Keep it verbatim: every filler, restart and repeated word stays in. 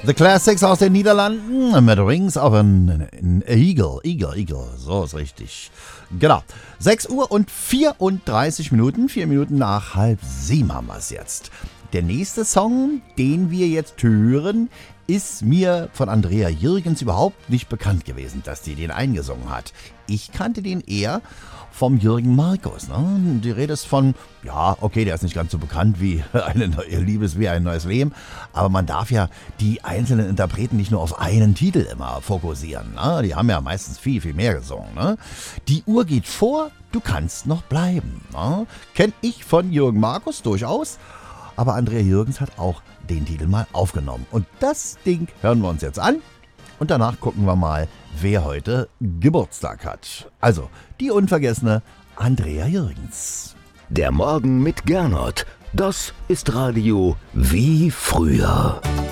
The Classics aus den Niederlanden mit Wings of an, an Eagle. Eagle, Eagle, so ist richtig. Genau. sechs Uhr und vierunddreißig Minuten, vier Minuten nach halb sieben haben wir es jetzt. Der nächste Song, den wir jetzt hören, ist mir von Andrea Jürgens überhaupt nicht bekannt gewesen, dass die den eingesungen hat. Ich kannte den eher vom Jürgen Markus. Ne? Die Rede ist von, ja, okay, der ist nicht ganz so bekannt wie eine neue Liebe ist wie ein neues Leben, aber man darf ja die einzelnen Interpreten nicht nur auf einen Titel immer fokussieren. Ne? Die haben ja meistens viel, viel mehr gesungen. Ne? Die Uhr geht vor, du kannst noch bleiben. Ne? Kenn ich von Jürgen Markus durchaus, aber Andrea Jürgens hat auch den Titel mal aufgenommen. Und das Ding hören wir uns jetzt an. Und danach gucken wir mal, wer heute Geburtstag hat. Also, die unvergessene Andrea Jürgens. Der Morgen mit Gernot. Das ist Radio wie früher.